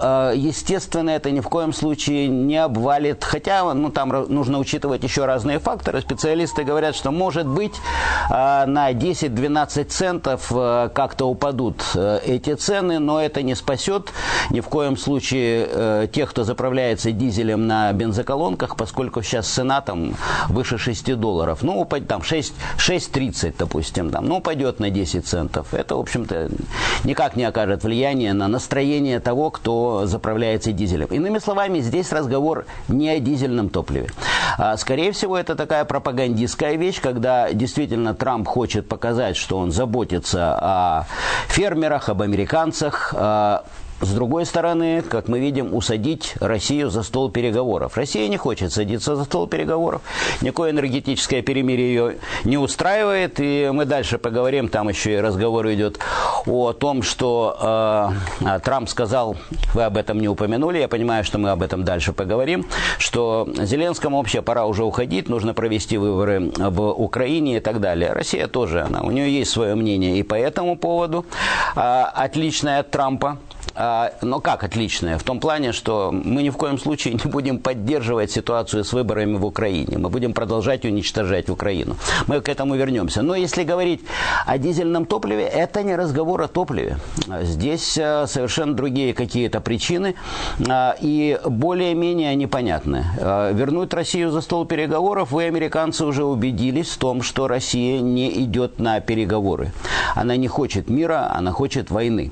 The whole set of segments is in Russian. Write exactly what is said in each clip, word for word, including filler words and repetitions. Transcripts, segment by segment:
естественно, это ни в коем случае не обвалит. Хотя, ну, там нужно учитывать еще разные факторы. Специалисты говорят, что, может быть, на десять-двенадцать центов как-то упадут эти цены, но это не спасет ни в коем случае тех, кто заправляется дизелем на бензоколонках, поскольку сейчас цена там выше шести долларов. Ну, там шесть тридцать, допустим, там, ну, упадет на десять центов. Это, в общем-то, никак не окажет влияния на настроение того, кто заправляется дизелем. Иными словами, здесь разговор не о дизельном топливе. Скорее всего, это такая пропагандистская вещь, когда действительно Трамп хочет показать, что он заботится о фермерах, об американцах. С другой стороны, как мы видим, усадить Россию за стол переговоров. Россия не хочет садиться за стол переговоров. Никакое энергетическое перемирие ее не устраивает. И мы дальше поговорим, там еще и разговор идет о том, что э, Трамп сказал, вы об этом не упомянули, я понимаю, что мы об этом дальше поговорим, что Зеленскому вообще пора уже уходить, нужно провести выборы в Украине и так далее. Россия тоже, она, у нее есть свое мнение и по этому поводу, э, отличное от Трампа. Но как отличное? В том плане, что мы ни в коем случае не будем поддерживать ситуацию с выборами в Украине. Мы будем продолжать уничтожать Украину. Мы к этому вернемся. Но если говорить о дизельном топливе, это не разговор о топливе. Здесь совершенно другие какие-то причины и более-менее непонятны. Вернуть Россию за стол переговоров, вы, американцы, уже убедились в том, что Россия не идет на переговоры. Она не хочет мира, она хочет войны.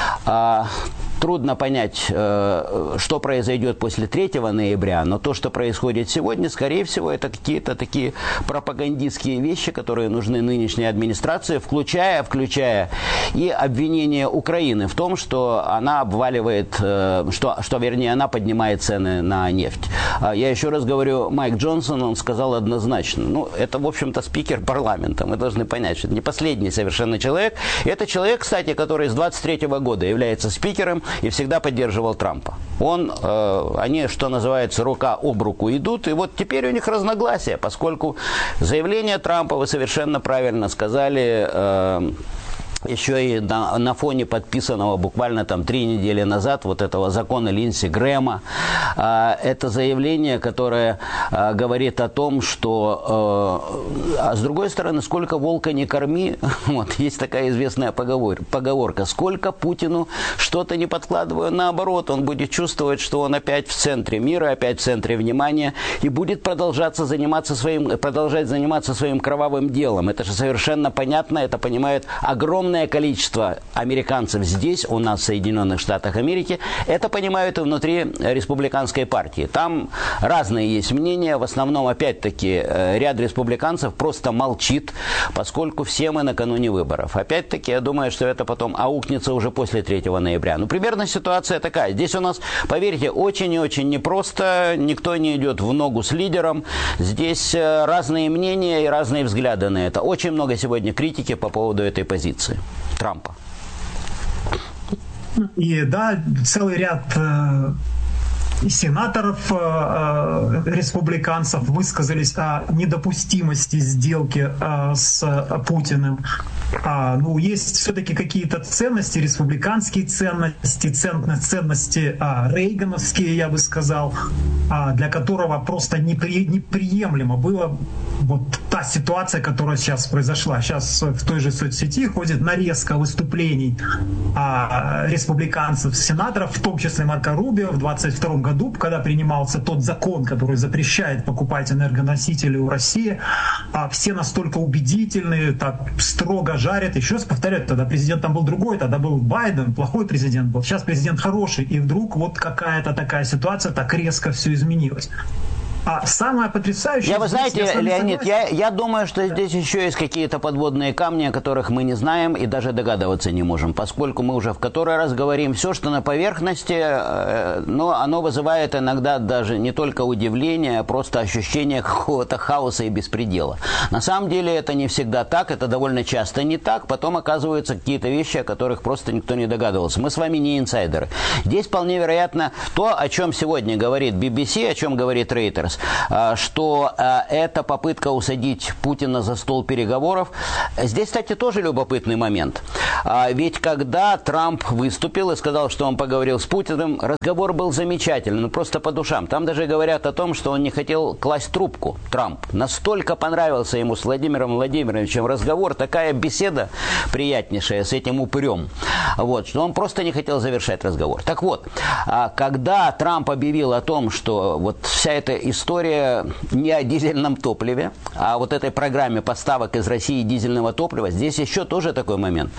Трудно понять, что произойдет после третьего ноября, но то, что происходит сегодня, скорее всего, это какие-то такие пропагандистские вещи, которые нужны нынешней администрации, включая, включая и обвинение Украины в том, что она обваливает, что, что, вернее, она поднимает цены на нефть. Я еще раз говорю, Майк Джонсон, он сказал однозначно, ну, это, в общем-то, спикер парламента, мы должны понять, что это не последний совершенно человек. Это человек, кстати, который с двадцать третьего года является спикером и всегда поддерживал Трампа. Он, э, они, что называется, рука об руку идут, и вот теперь у них разногласия, поскольку заявление Трампа, вы совершенно правильно сказали, э, еще и на, на фоне подписанного буквально там три недели назад вот этого закона Линдси Грэма. А, это заявление, которое а, говорит о том, что... А, а с другой стороны, сколько волка не корми, вот, есть такая известная поговор, поговорка, сколько Путину что-то не подкладываю, наоборот, он будет чувствовать, что он опять в центре мира, опять в центре внимания, и будет продолжаться заниматься своим, продолжать заниматься своим кровавым делом. Это же совершенно понятно, это понимает огромное количество американцев здесь, у нас в Соединенных Штатах Америки, это понимают и внутри республиканской партии. Там разные есть мнения, в основном, опять-таки, ряд республиканцев просто молчит, поскольку все мы накануне выборов. Опять-таки, я думаю, что это потом аукнется уже после третьего ноября. Ну, примерно ситуация такая. Здесь у нас, поверьте, очень и очень непросто, никто не идет в ногу с лидером. Здесь разные мнения и разные взгляды на это. Очень много сегодня критики по поводу этой позиции Трампа. И да, целый ряд э, сенаторов, э, республиканцев высказались о недопустимости сделки э, с Путиным. А, ну, есть все-таки какие-то ценности, республиканские ценности, ценности а, рейгановские, я бы сказал, а, для которого просто непри, неприемлемо было вот та ситуация, которая сейчас произошла. Сейчас в той же соцсети ходит нарезка выступлений а, республиканцев, сенаторов, в том числе Марко Рубио в двадцать втором году, когда принимался тот закон, который запрещает покупать энергоносители у России. А, все настолько убедительные, так строго жарят. Еще раз повторяю, тогда президентом был другой, тогда был Байден, плохой президент был. Сейчас президент хороший. И вдруг вот какая-то такая ситуация, так резко все изменилось. А самое потрясающее... Я, вы знаете, я Леонид, я, я думаю, что здесь еще есть какие-то подводные камни, о которых мы не знаем и даже догадываться не можем, поскольку мы уже в который раз говорим, все, что на поверхности, э, но оно вызывает иногда даже не только удивление, а просто ощущение какого-то хаоса и беспредела. На самом деле это не всегда так, это довольно часто не так, потом оказываются какие-то вещи, о которых просто никто не догадывался. Мы с вами не инсайдеры. Здесь вполне вероятно то, о чем сегодня говорит би би си, о чем говорит Reuters, сейчас, что это попытка усадить Путина за стол переговоров. Здесь, кстати, тоже любопытный момент. Ведь когда Трамп выступил и сказал, что он поговорил с Путиным, разговор был замечательный, ну просто по душам. Там даже говорят о том, что он не хотел класть трубку, Трамп. Настолько понравился ему с Владимиром Владимировичем разговор, такая беседа приятнейшая с этим упырем, вот, что он просто не хотел завершать разговор. Так вот, когда Трамп объявил о том, что вот вся эта история не о дизельном топливе, а вот этой программе поставок из России дизельного топлива, здесь еще тоже такой момент.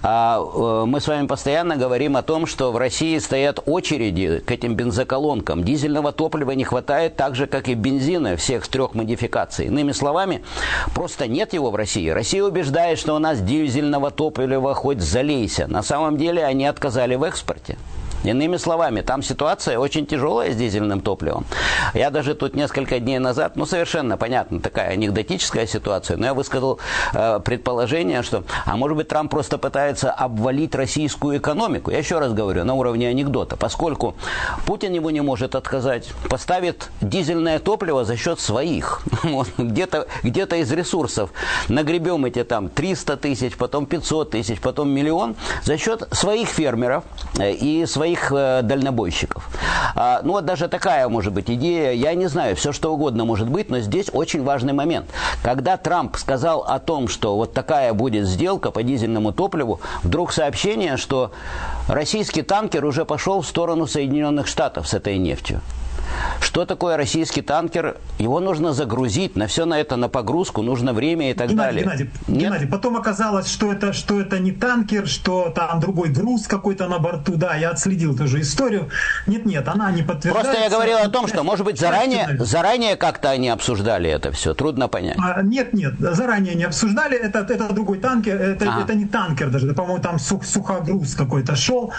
Мы с вами постоянно говорим о том, что в России стоят очереди к этим бензоколонкам. Дизельного топлива не хватает так же, как и бензина всех трех модификаций. Иными словами, просто нет его в России. Россия убеждает, что у нас дизельного топлива хоть залейся. На самом деле они отказали в экспорте. Иными словами, там ситуация очень тяжелая с дизельным топливом. Я даже тут несколько дней назад, ну совершенно понятно, такая анекдотическая ситуация, но я высказал э, предположение, что, а может быть, Трамп просто пытается обвалить российскую экономику. Я еще раз говорю, на уровне анекдота, поскольку Путин ему не может отказать, поставит дизельное топливо за счет своих. Вот, где-то, где-то из ресурсов нагребем эти там триста тысяч, потом пятьсот тысяч, потом миллион за счет своих фермеров э, и своих их дальнобойщиков. А, ну вот даже такая может быть идея, я не знаю, все что угодно может быть, но здесь очень важный момент. Когда Трамп сказал о том, что вот такая будет сделка по дизельному топливу, вдруг сообщение, что российский танкер уже пошел в сторону Соединенных Штатов с этой нефтью. Что такое российский танкер? Его нужно загрузить, на все на это, на погрузку, нужно время и так Геннадий, далее. Геннадий, Геннадий, потом оказалось, что это, что это не танкер, что там другой груз какой-то на борту. Да, я отследил тоже историю. Нет-нет, она не подтверждается. Просто я говорил о том, что, может быть, заранее, заранее как-то они обсуждали это все. Трудно понять. Нет-нет, заранее не обсуждали. Это, это другой танкер. Это, ага. это не танкер даже. Это, по-моему, там сух, сухогруз какой-то шел.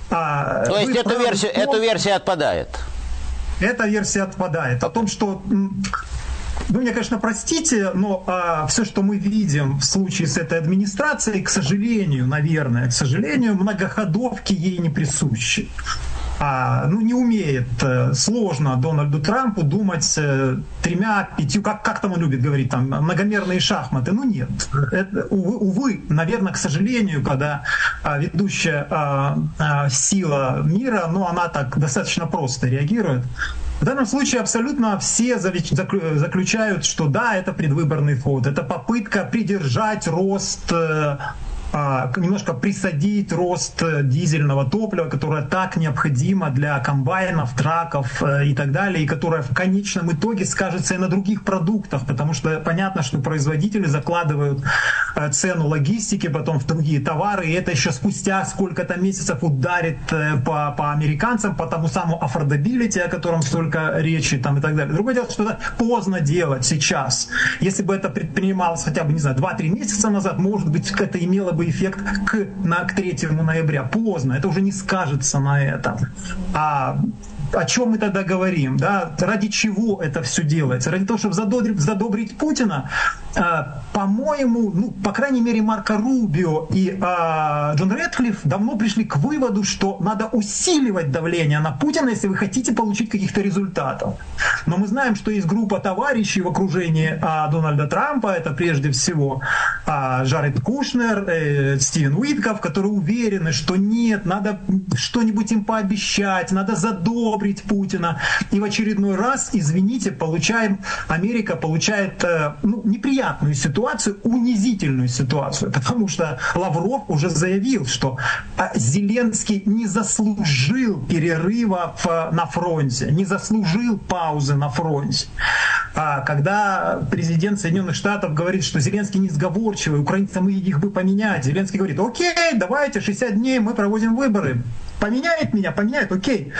А, То есть эту версию, том... эту версию отпадает? Эта версия отпадает. О том, что... Вы меня, конечно, простите, но а, все, что мы видим в случае с этой администрацией, к сожалению, наверное, к сожалению, многоходовки ей не присущи. А, ну, не умеет, сложно Дональду Трампу думать тремя, пятью, как, как там он любит говорить, там, многомерные шахматы. Ну, нет. Это, увы, увы, наверное, к сожалению, когда а, ведущая а, а, сила мира, ну, она так достаточно просто реагирует. В данном случае абсолютно все заключают, что да, это предвыборный ход, это попытка придержать рост, немножко присадить рост дизельного топлива, которое так необходимо для комбайнов, траков и так далее, и которое в конечном итоге скажется и на других продуктах, потому что понятно, что производители закладывают цену логистики потом в другие товары, и это еще спустя сколько-то месяцев ударит по, по американцам, по тому самому affordability, о котором столько речи там, и так далее. Другое дело, что это поздно делать сейчас. Если бы это предпринималось хотя бы, не знаю, два-три месяца назад, может быть, это имело бы эффект к, на, к третьему ноября. Поздно, это уже не скажется на этом. А о чем мы тогда говорим? Да? Ради чего это все делается? Ради того, чтобы задобрить, задобрить Путина? А, по-моему, ну, по крайней мере, Марко Рубио и а, Джон Рэдклифф давно пришли к выводу, что надо усиливать давление на Путина, если вы хотите получить каких-то результатов. Но мы знаем, что есть группа товарищей в окружении а, Дональда Трампа, это прежде всего а, Джаред Кушнер, э, Стивен Уитков, которые уверены, что нет, надо что-нибудь им пообещать, надо задобрить Путина. И в очередной раз, извините, получаем, Америка получает ну, неприятную ситуацию, унизительную ситуацию, потому что Лавров уже заявил, что Зеленский не заслужил перерыва в, на фронте, не заслужил паузы на фронте. А когда президент Соединенных Штатов говорит, что Зеленский несговорчивый, украинцам их бы поменять, Зеленский говорит: окей, давайте, шестьдесят дней мы проводим выборы. Поменяет меня, поменяет, окей.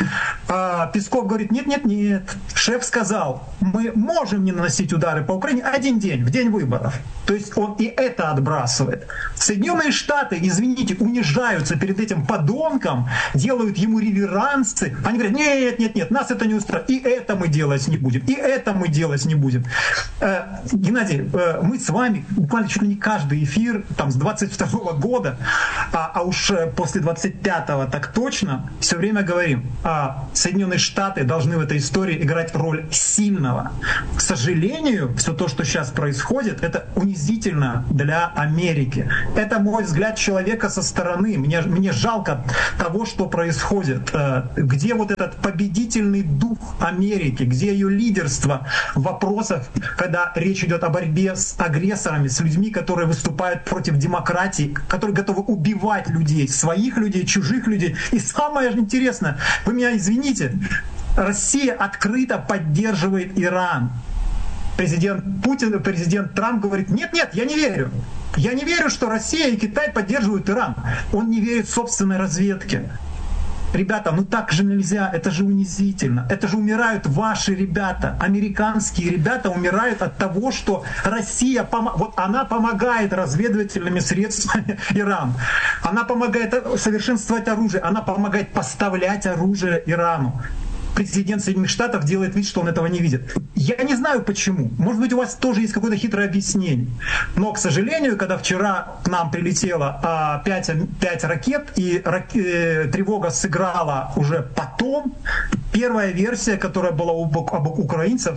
А Песков говорит: нет-нет-нет, шеф сказал, мы можем не наносить удары по Украине один день, в день выборов. То есть он и это отбрасывает. Соединенные Штаты, извините, унижаются перед этим подонком, делают ему реверансы. Они говорят: нет-нет-нет, нас это не устраивает, и это мы делать не будем, и это мы делать не будем. Э, Геннадий, э, мы с вами буквально чуть ли не каждый эфир там, с двадцать второго года, а, а уж после двадцать пятого так точно, все время говорим, а, Соединенные Штаты должны в этой истории играть роль сильного. К сожалению, все то, что сейчас происходит, это унизительно для Америки. Это мой взгляд человека со стороны. Мне, мне жалко того, что происходит. Где вот этот победительный дух Америки, где ее лидерство в вопросах, когда речь идет о борьбе с агрессорами, с людьми, которые выступают против демократии, которые готовы убивать людей, своих людей, чужих людей. И самое интересное, вы меня извините, Россия открыто поддерживает Иран. Президент Путин, президент Трамп говорит: нет, нет, я не верю. Я не верю, что Россия и Китай поддерживают Иран. Он не верит в собственной разведке. Ребята, ну так же нельзя, это же унизительно. Это же умирают ваши ребята, американские ребята умирают от того, что Россия, пом- вот она помогает разведывательными средствами Ирану. Она помогает совершенствовать оружие, она помогает поставлять оружие Ирану. Президент Соединенных Штатов делает вид, что он этого не видит. Я не знаю почему. Может быть, у вас тоже есть какое-то хитрое объяснение. Но, к сожалению, когда вчера к нам прилетело а, пять, пять ракет, и рак, э, тревога сыграла уже потом, первая версия, которая была у, об украинцев,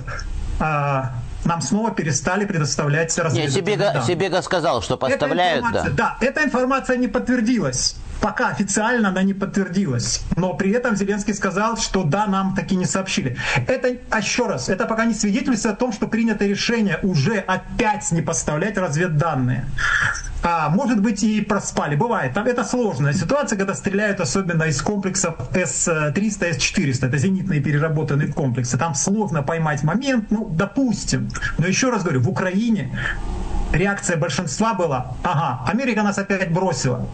а, нам снова перестали предоставлять разведывательные данные. Нет, Себега сказал, что поставляют. Да. да, эта информация не подтвердилась. Пока официально она не подтвердилась. Но при этом Зеленский сказал, что да, нам таки не сообщили. Это, а еще раз, это пока не свидетельствует о том, что принято решение уже опять не поставлять разведданные. А, может быть, и проспали. Бывает. Там, это сложная ситуация, когда стреляют особенно из комплексов эс триста, эс четыреста. Это зенитные переработанные комплексы. Там сложно поймать момент, ну, допустим. Но еще раз говорю, в Украине реакция большинства была: ага, Америка нас опять бросила.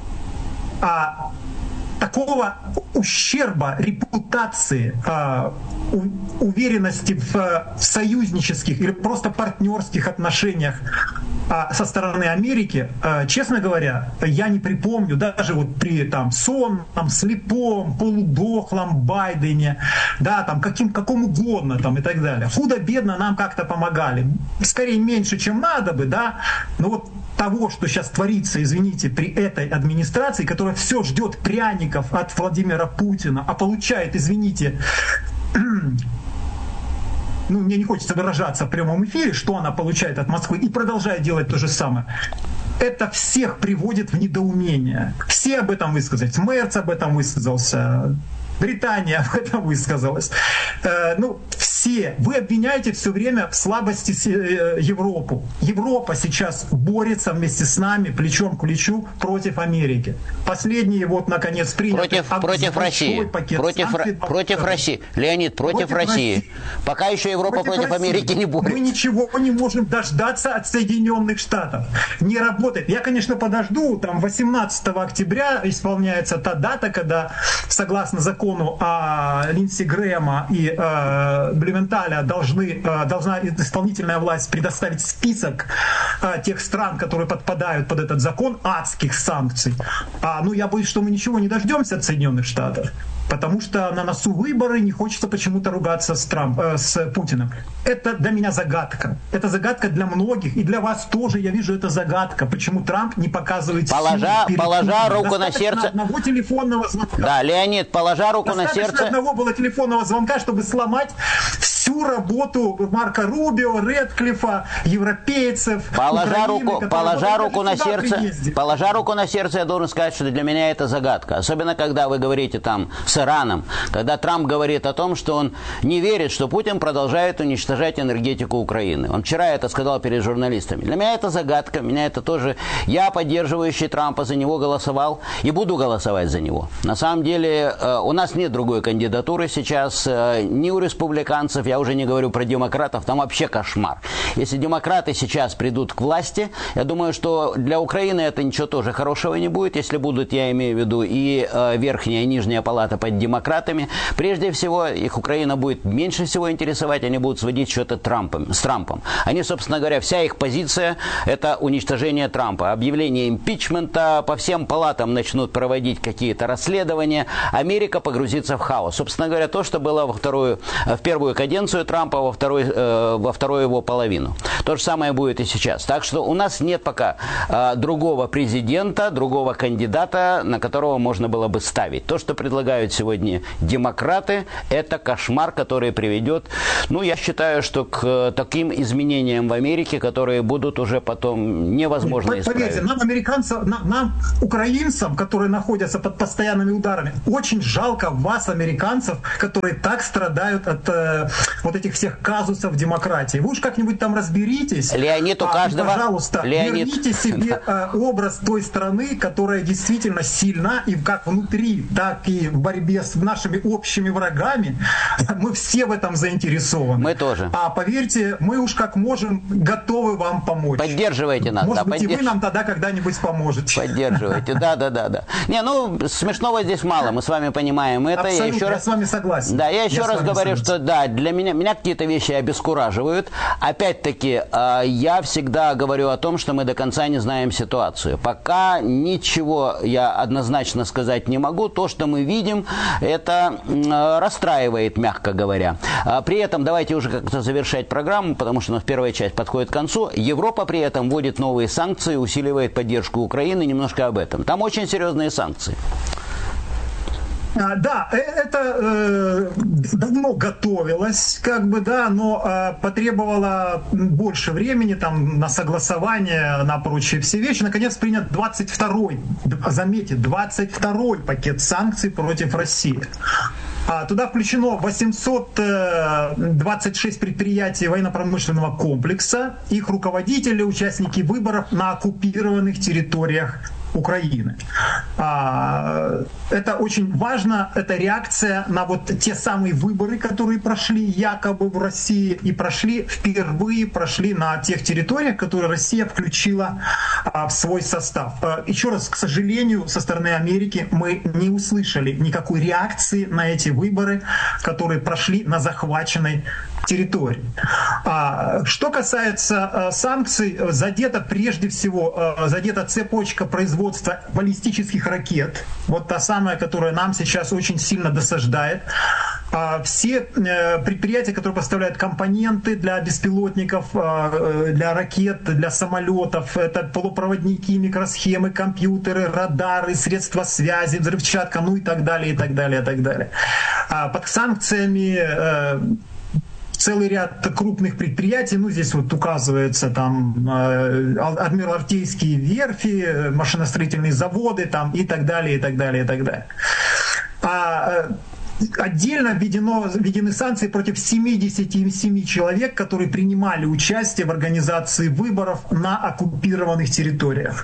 А, такого ущерба репутации, а, у, уверенности в, в союзнических или просто партнерских отношениях а, со стороны Америки, а, честно говоря, я не припомню, даже вот при там сонном, слепом, полудохлом Байдене, да, там каким, каком угодно там и так далее. Худо-бедно нам как-то помогали. Скорее меньше, чем надо бы, да, но вот того, что сейчас творится, извините, при этой администрации, которая все ждет пряников от Владимира Путина, а получает, извините, ну, мне не хочется выражаться в прямом эфире, что она получает от Москвы, и продолжает делать то же самое. Это всех приводит в недоумение. Все об этом высказались. Мерц об этом высказался. Британия об этом высказалась. Э, ну, все. Вы обвиняете все время в слабости Европу. Европа сейчас борется вместе с нами плечом к плечу против Америки. Последние вот, наконец, приняты... Против, против России. Против, санкций, против России. Леонид, против, против России. России. Пока еще Европа против, против Америки не борется. Мы ничего не можем дождаться от Соединенных Штатов. Не работает. Я, конечно, подожду. Там восемнадцатого октября исполняется та дата, когда, согласно закону, а Линдси Грэма и э, Блюменталя должны, э, должна исполнительная власть предоставить список э, тех стран, которые подпадают под этот закон, адских санкций. А, ну, я боюсь, что мы ничего не дождемся от Соединенных Штатов, потому что на носу выборы, не хочется почему-то ругаться с, Трамп, э, с Путиным. Это для меня загадка. Это загадка для многих, и для вас тоже, я вижу, это загадка. Почему Трамп не показывает... Положа, положа руку на сердце... одного телефонного звонка. Да, Леонид, положа руку Достаточно на сердце... одного было телефонного звонка, чтобы сломать всю работу Марко Рубио, Рэдклиффа, европейцев, положа Украины, руку, положа руку на сердце, положа руку на сердце, я должен сказать, что для меня это загадка. Особенно, когда вы говорите там с Ираном, когда Трамп говорит о том, что он не верит, что Путин продолжает уничтожать энергетику Украины. Он вчера это сказал перед журналистами. Для меня это загадка, меня это тоже... Я, поддерживающий Трампа, за него голосовал и буду голосовать за него. На самом деле, у нас нет другой кандидатуры сейчас, ни у республиканцев, я уже не говорю про демократов, там вообще кошмар. Если демократы сейчас придут к власти, я думаю, что для Украины это ничего тоже хорошего не будет, если будут, я имею в виду, и верхняя и нижняя палата под демократами. Прежде всего, их Украина будет меньше всего интересовать, они будут сводить счеты Трампом, с Трампом. Они, собственно говоря, вся их позиция – это уничтожение Трампа. Объявление импичмента, по всем палатам начнут проводить какие-то расследования. Америка погрузится в хаос. Собственно говоря, то, что было во вторую, в первую каденцию каденцию Трампа, во, второй, э, во вторую его половину. То же самое будет и сейчас. Так что у нас нет пока э, другого президента, другого кандидата, на которого можно было бы ставить. То, что предлагают сегодня демократы, это кошмар, который приведет, ну, я считаю, что к таким изменениям в Америке, которые будут уже потом невозможно исправить. Поверьте, нам, американцам, нам, нам, украинцам, которые находятся под постоянными ударами, очень жалко вас, американцев, которые так страдают от э, вот этих всех казусов демократии. Вы уж как-нибудь там разберитесь. Леонид, у а, каждого... Пожалуйста, Леонид... верните себе э, образ той страны, которая действительно сильна, и как внутри, так и в борьбе с нашими общими врагами. Мы все в этом заинтересованы. Мы тоже. А поверьте, мы уж как можем готовы вам помочь. Поддерживайте нас. Может да, быть, поддерж... и вы нам тогда когда-нибудь поможете. Поддерживайте, да, да, да, да. Не, ну, смешного здесь мало, мы с вами понимаем это. Абсолютно, я, еще я раз... с вами согласен. Да, я еще я раз говорю, согласен. что да, для меня, меня какие-то вещи обескураживают. Опять-таки, я всегда говорю о том, что мы до конца не знаем ситуацию. Пока ничего я однозначно сказать не могу. То, что мы видим, это расстраивает, мягко говоря. При этом давайте уже как-то завершать программу, потому что ну, первая часть подходит к концу. Европа при этом вводит новые санкции, усиливает поддержку Украины. Немножко об этом. Там очень серьезные санкции. Да, это э, давно готовилось, как бы, да, но э, потребовало больше времени там на согласование, на прочие все вещи. Наконец принят двадцать второй, заметьте, двадцать второй пакет санкций против России. Туда включено восемьсот двадцать шесть предприятий военно-промышленного комплекса, их руководители, участники выборов на оккупированных территориях Украины. Это очень важно, это реакция на вот те самые выборы, которые прошли якобы в России и прошли впервые, прошли на тех территориях, которые Россия включила в свой состав. Еще раз, к сожалению, со стороны Америки мы не услышали никакой реакции на эти выборы, которые прошли на захваченной территории. Что касается санкций, задета прежде всего, задета цепочка производства баллистических ракет, вот та самая, которая нам сейчас очень сильно досаждает. Все предприятия, которые поставляют компоненты для беспилотников, для ракет, для самолетов, это полупроводники, микросхемы, компьютеры, радары, средства связи, взрывчатка, ну и так далее, и так далее, и так далее. Под санкциями целый ряд крупных предприятий, ну здесь вот указывается там Адмиралтейские верфи, машиностроительные заводы там и так далее, и так далее, и так далее. А отдельно введено, введены санкции против семьдесят семь человек, которые принимали участие в организации выборов на оккупированных территориях.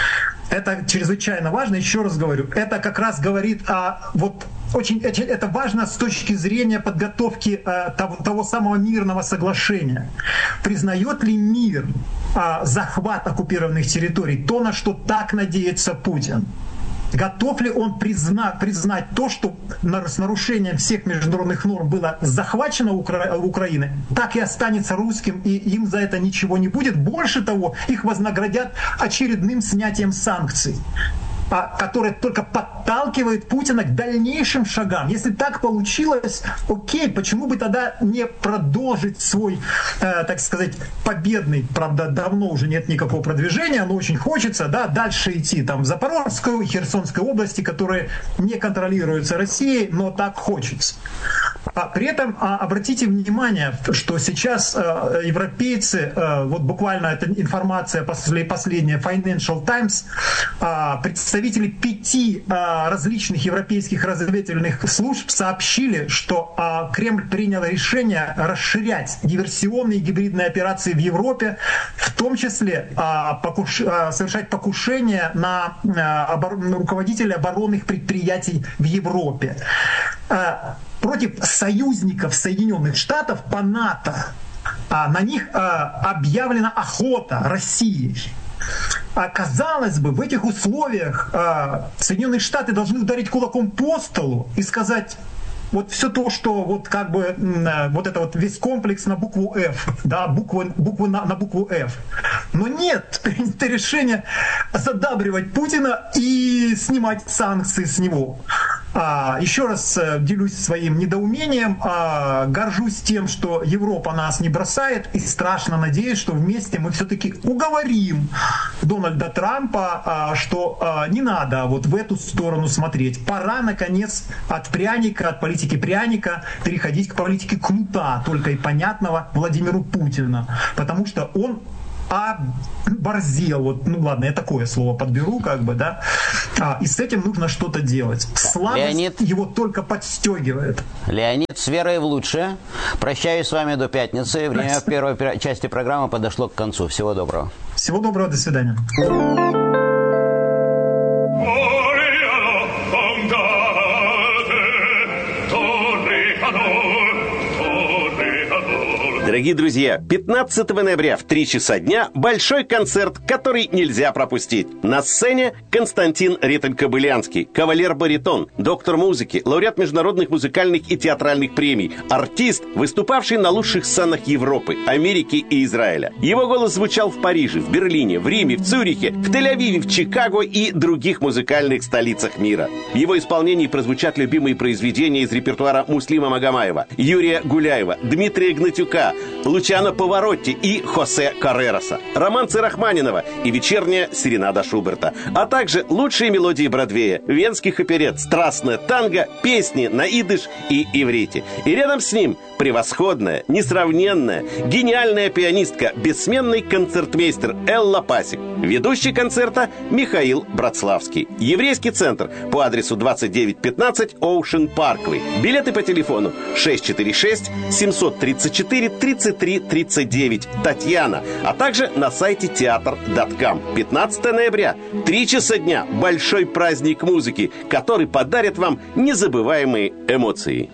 Это чрезвычайно важно, еще раз говорю, это как раз говорит о вот очень это важно с точки зрения подготовки э, того, того самого мирного соглашения. Признает ли мир э, захват оккупированных территорий, то, на что так надеется Путин? Готов ли он признать, признать то, что с нарушением всех международных норм было захвачено Укра... Украины, так и останется русским, и им за это ничего не будет? Больше того, их вознаградят очередным снятием санкций, которое только подталкивает Путина к дальнейшим шагам. Если так получилось, окей, почему бы тогда не продолжить свой, э, так сказать, победный, правда, давно уже нет никакого продвижения, но очень хочется, да, дальше идти там в Запорожскую, Херсонской области, которые не контролируются Россией, но так хочется. А при этом а, обратите внимание, что сейчас э, европейцы, э, вот буквально эта информация после, последняя, Financial Times, э, представители пяти э, различных европейских разведывательных служб сообщили, что э, Кремль принял решение расширять диверсионные и гибридные операции в Европе, в том числе э, покуш... э, совершать покушения на, э, обор... на руководителей оборонных предприятий в Европе. Э, против союзников Соединенных Штатов по НАТО. А, на них а, объявлена охота России. А, казалось бы, в этих условиях а, Соединенные Штаты должны ударить кулаком по столу и сказать: вот все то, что вот как бы вот это вот весь комплекс на букву F, да, буквы, буквы на, на букву F. Но нет, принято решение задабривать Путина и снимать санкции с него. Еще раз делюсь своим недоумением, горжусь тем, что Европа нас не бросает, и страшно надеюсь, что вместе мы все-таки уговорим Дональда Трампа, что не надо вот в эту сторону смотреть. Пора, наконец, от пряника, от политики пряника переходить к политике кнута, только и понятного Владимиру Путину, потому что он оборзел, вот, ну ладно, я такое слово подберу, как бы, да, а, и с этим нужно что-то делать. Слабость Леонид, его только подстегивает. Леонид, с верой в лучшее. Прощаюсь с вами до пятницы. Время в первой части программы подошло к концу. Всего доброго. Всего доброго, до свидания. Дорогие друзья, пятнадцатого ноября в три часа дня большой концерт, который нельзя пропустить. На сцене Константин Риттель-Кобылянский, кавалер-баритон, доктор музыки, лауреат международных музыкальных и театральных премий, артист, выступавший на лучших сценах Европы, Америки и Израиля. Его голос звучал в Париже, в Берлине, в Риме, в Цюрихе, в Тель-Авиве, в Чикаго и других музыкальных столицах мира. В его исполнении прозвучат любимые произведения из репертуара Муслима Магомаева, Юрия Гуляева, Дмитрия Гнатюка, Лучано Паваротти и Хосе Каррероса, романсы Рахманинова и вечерняя серенада Шуберта, а также лучшие мелодии Бродвея, венских оперет, страстное танго, песни на идыш и иврите. И рядом с ним превосходная, несравненная, гениальная пианистка, бессменный концертмейстер Элла Пасик. Ведущий концерта Михаил Братславский. Еврейский центр по адресу двадцать девять пятнадцать Оушен Парквей. Билеты по телефону шесть четыре шесть семь три четыре тридцать три тридцать девять Татьяна, а также на сайте театр точка ком. пятнадцатого ноября, три часа дня, большой праздник музыки, который подарит вам незабываемые эмоции.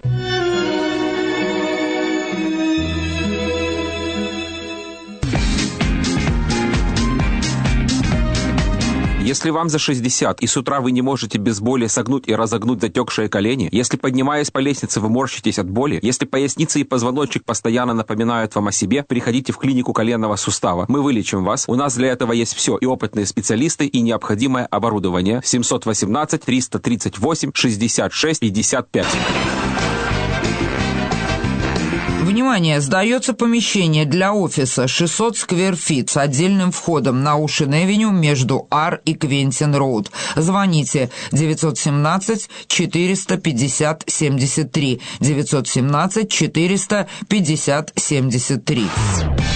Если вам за шестьдесят, и с утра вы не можете без боли согнуть и разогнуть затекшие колени, если, поднимаясь по лестнице, вы морщитесь от боли, если поясница и позвоночник постоянно напоминают вам о себе, приходите в клинику коленного сустава. Мы вылечим вас. У нас для этого есть все, и опытные специалисты, и необходимое оборудование. семь один восемь триста тридцать восемь шестьдесят шесть пятьдесят пять. Внимание! Сдается помещение для офиса шестьсот сквер-фит с отдельным входом на Оушен-Эвеню между Ар и Квентин-Роуд. Звоните девятьсот семнадцать четыреста пятьдесят семьдесят три девятьсот семнадцать четыреста пятьдесят семьдесят три.